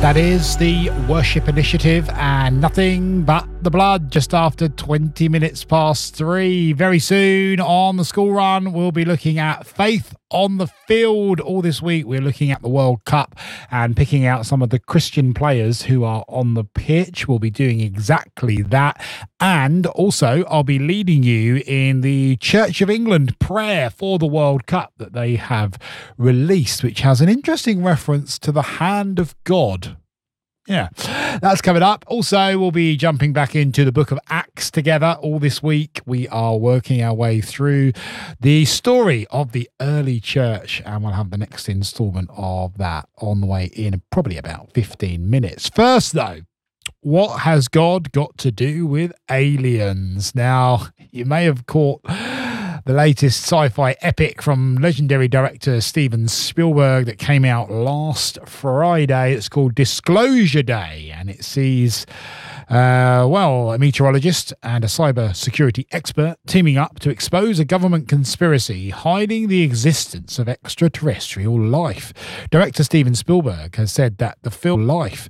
That is the Worship Initiative and Nothing But the Blood, just after 20 minutes past 3. Very soon on the school run, we'll be looking at faith on the field. All this week, we're looking at the World Cup and picking out some of the Christian players who are on the pitch. We'll be doing exactly that. And also, I'll be leading you in the Church of England prayer for the World Cup that they have released, which has an interesting reference to the hand of God. Yeah, that's coming up. Also, we'll be jumping back into the book of Acts together all this week. We are working our way through the story of the early church, and we'll have the next installment of that on the way in probably about 15 minutes. First, though, what has God got to do with aliens? Now, you may have caught the latest sci-fi epic from legendary director Steven Spielberg that came out last Friday. It's called Disclosure Day, and it sees, a meteorologist and a cyber security expert teaming up to expose a government conspiracy hiding the existence of extraterrestrial life. Director Steven Spielberg has said that the film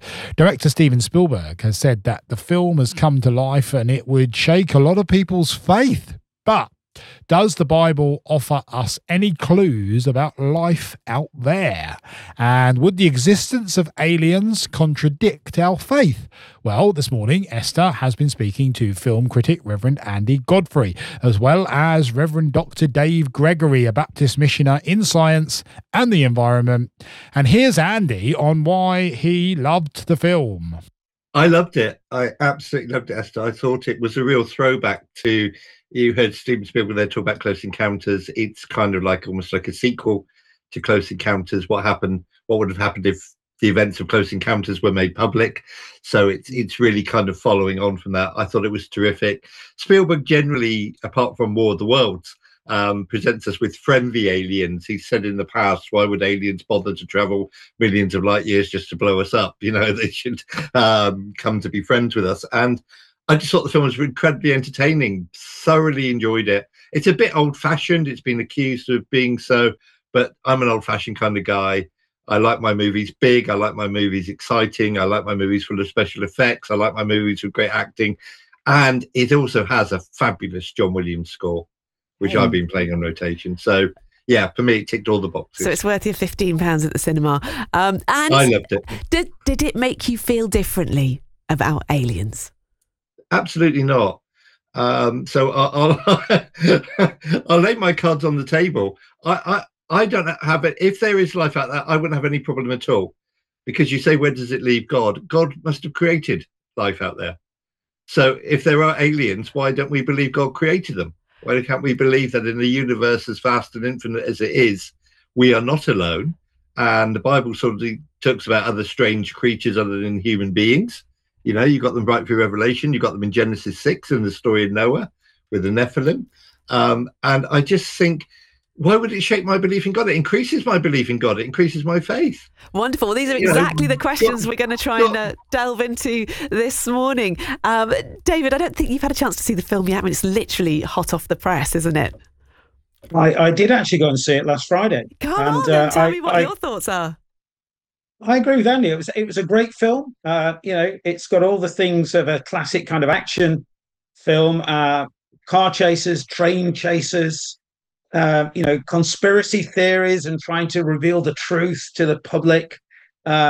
has come to life and it would shake a lot of people's faith. But does the Bible offer us any clues about life out there? And would the existence of aliens contradict our faith? Well, this morning, Esther has been speaking to film critic Reverend Andy Godfrey, as well as Reverend Dr. Dave Gregory, a Baptist missioner in science and the environment. And here's Andy on why he loved the film. I loved it. I absolutely loved it, Esther. I thought it was a real throwback to, you heard Steven Spielberg there talk about Close Encounters. It's kind of like almost like a sequel to Close Encounters. What would have happened if the events of Close Encounters were made public? So it's really kind of following on from that. I thought it was terrific. Spielberg generally, apart from War of the Worlds, presents us with friendly aliens. He said in the past, why would aliens bother to travel millions of light years just to blow us up? You know, they should come to be friends with us. And I just thought the film was incredibly entertaining, thoroughly enjoyed it. It's a bit old-fashioned. It's been accused of being so, but I'm an old-fashioned kind of guy. I like my movies big. I like my movies exciting. I like my movies full of special effects. I like my movies with great acting. And it also has a fabulous John Williams score, which I've been playing on rotation. So, yeah, for me, it ticked all the boxes. So it's worth your £15 at the cinema. And I loved it. Did it make you feel differently about aliens? Absolutely not. So I'll lay my cards on the table. I don't have it. If there is life out there, I wouldn't have any problem at all. Because you say, where does it leave God? God must have created life out there. So if there are aliens, why don't we believe God created them? Why can't we believe that in a universe as vast and infinite as it is, we are not alone? And the Bible sort of talks about other strange creatures other than human beings. You know, you got them right through Revelation. You got them in Genesis 6 in the story of Noah with the Nephilim. And I just think, why would it shake my belief in God? It increases my belief in God. It increases my faith. Wonderful. These are exactly the questions we're going to try and delve into this morning. David, I don't think you've had a chance to see the film yet. I mean, it's literally hot off the press, isn't it? I did actually go and see it last Friday. Come on, then tell me what your thoughts are. I agree with Andy. It was a great film. It's got all the things of a classic kind of action film: car chases, train chases, conspiracy theories, and trying to reveal the truth to the public.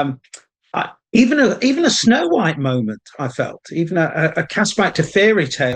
Even a Snow White moment, I felt, even a cast back to fairy tale.